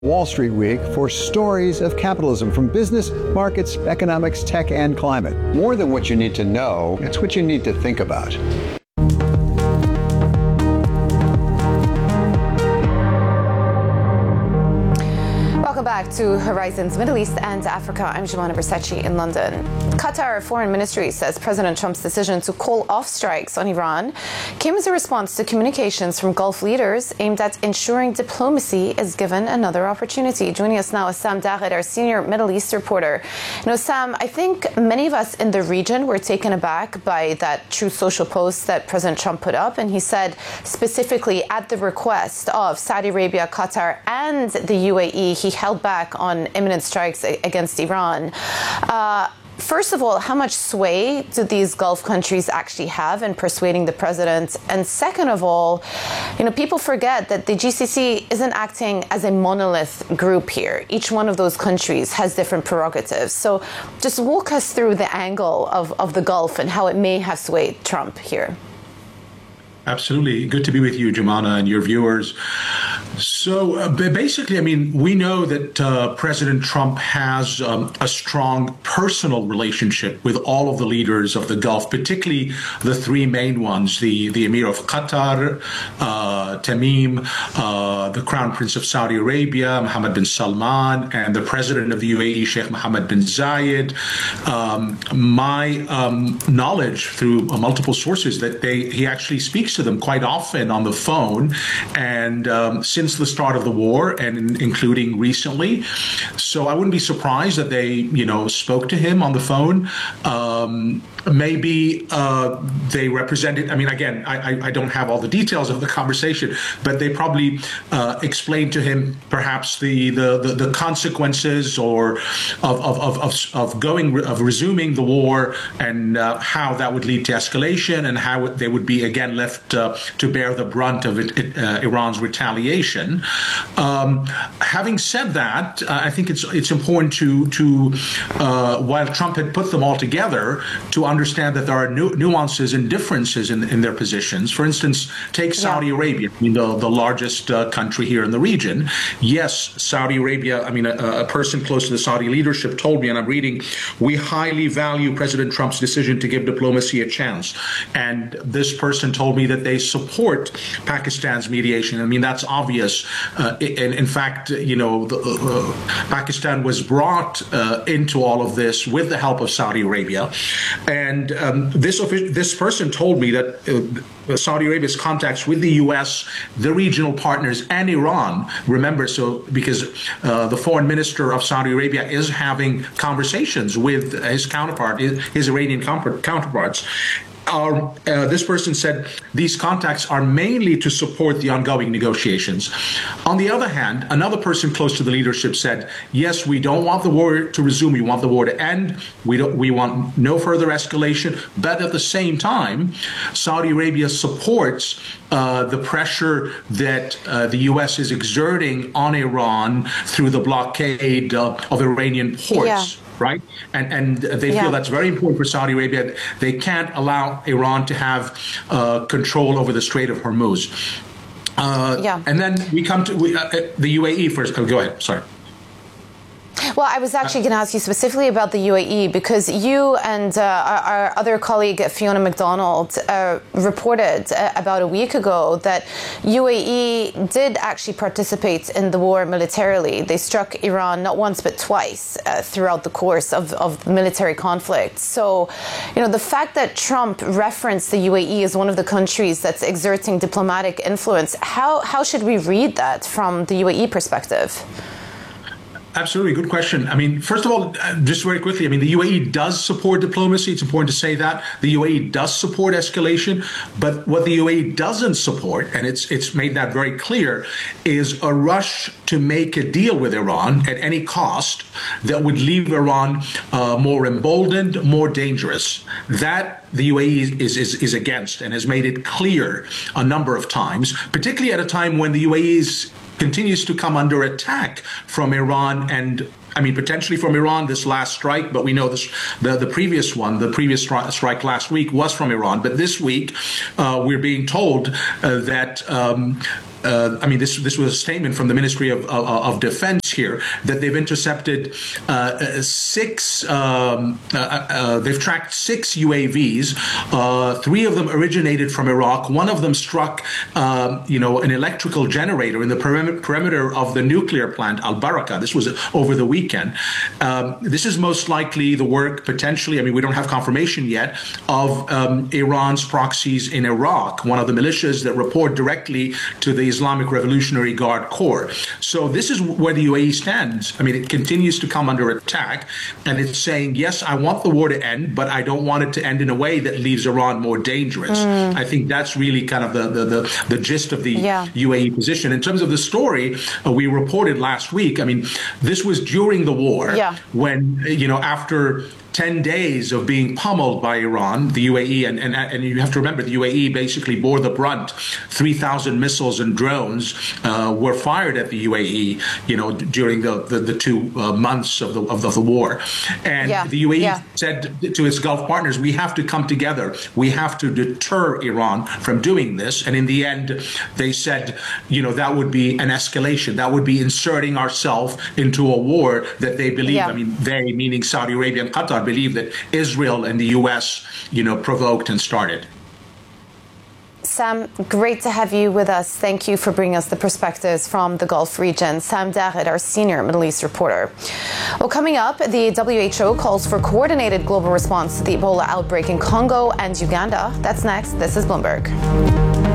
Wall Street Week for stories of capitalism from business, markets, economics, tech, and climate. More than what you need to know, it's what you need to think about. Welcome back to Horizons Middle East and Africa. I'm Jemana Bersachi in London. Qatar Foreign Ministry says President Trump's decision to call off strikes on Iran came as a response to communications from Gulf leaders aimed at ensuring diplomacy is given another opportunity. Joining us now is Sam Daghed, our senior Middle East reporter. Sam, I think many of us in the region were taken aback by that Truth Social post that President Trump put up, and he said specifically at the request of Saudi Arabia, Qatar, and the UAE, he held back on imminent strikes against Iran. First of all, how much sway do these Gulf countries actually have in persuading the president? And second of all, people forget that the GCC isn't acting as a monolith group here. Each one of those countries has different prerogatives. So just walk us through the angle of the Gulf and how it may have swayed Trump here. Absolutely. Good to be with you, Jemana, and your viewers. So basically, we know that President Trump has a strong personal relationship with all of the leaders of the Gulf, particularly the three main ones, the Emir of Qatar, Tamim, the Crown Prince of Saudi Arabia, Mohammed bin Salman, and the President of the UAE, Sheikh Mohammed bin Zayed. My knowledge through multiple sources that he actually speaks to them quite often on the phone, and since the start of the war, and including recently. So I wouldn't be surprised that they, spoke to him on the phone. Maybe they represented, again, I don't have all the details of the conversation, but they probably explained to him perhaps the consequences or of resuming the war, and how that would lead to escalation, and how they would be again left to bear the brunt of Iran's retaliation. Having said that, I think it's important to while Trump had put them all together, to understand that there are nuances and differences in their positions. For instance, take Saudi Arabia, the largest country here in the region. Yes, Saudi Arabia, a person close to the Saudi leadership told me, and I'm reading, "We highly value President Trump's decision to give diplomacy a chance." And this person told me that they support Pakistan's mediation. That's obvious. In fact, Pakistan was brought into all of this with the help of Saudi Arabia. And this person told me that Saudi Arabia's contacts with the U.S., the regional partners, and Iran, because the foreign minister of Saudi Arabia is having conversations with his Iranian counterparts. This person said these contacts are mainly to support the ongoing negotiations. On the other hand, another person close to the leadership said, yes, we don't want the war to resume. We want the war to end. We want no further escalation. But at the same time, Saudi Arabia supports the pressure that the U.S. is exerting on Iran through the blockade of Iranian ports. Yeah. Right? And they feel that's very important for Saudi Arabia. They can't allow Iran to have control over the Strait of Hormuz. And then we come to the UAE first. Oh, go ahead. Sorry. Well, I was actually going to ask you specifically about the UAE, because you and our other colleague, Fiona MacDonald, reported about a week ago that UAE did actually participate in the war militarily. They struck Iran not once but twice throughout the course of military conflict. So, the fact that Trump referenced the UAE as one of the countries that's exerting diplomatic influence, how should we read that from the UAE perspective? Absolutely. Good question. First of all, just very quickly, the UAE does support diplomacy. It's important to say that. The UAE does support escalation. But what the UAE doesn't support, and it's made that very clear, is a rush to make a deal with Iran at any cost that would leave Iran more emboldened, more dangerous. That the UAE is against, and has made it clear a number of times, particularly at a time when the UAE is continues to come under attack from Iran, and potentially from Iran, this last strike, but we know this, the previous one, the previous strike last week was from Iran. But this week, we're being told that this was a statement from the Ministry of Defense here that they've intercepted they've tracked 6 UAVs. 3 of them originated from Iraq. 1 of them struck, an electrical generator in the perimeter of the nuclear plant Al Baraka. This was over the weekend. This is most likely the work, potentially, we don't have confirmation yet, of Iran's proxies in Iraq, one of the militias that report directly to the Islamic Revolutionary Guard Corps. So this is where the UAE stands. It continues to come under attack, and it's saying, yes, I want the war to end, but I don't want it to end in a way that leaves Iran more dangerous. I think that's really kind of the gist of the UAE position. In terms of the story, we reported last week, this was during the war when, after 10 days of being pummeled by Iran, the UAE, and you have to remember, the UAE basically bore the brunt. 3,000 missiles and drones were fired at the UAE, during the 2 months of the war. And the UAE said to its Gulf partners, we have to come together. We have to deter Iran from doing this. And in the end, they said, that would be an escalation. That would be inserting ourselves into a war that they believe, they, meaning Saudi Arabia and Qatar, believe that Israel and the U.S., provoked and started. Sam, great to have you with us. Thank you for bringing us the perspectives from the Gulf region. Sam Darred, our senior Middle East reporter. Well, coming up, the WHO calls for coordinated global response to the Ebola outbreak in Congo and Uganda. That's next. This is Bloomberg.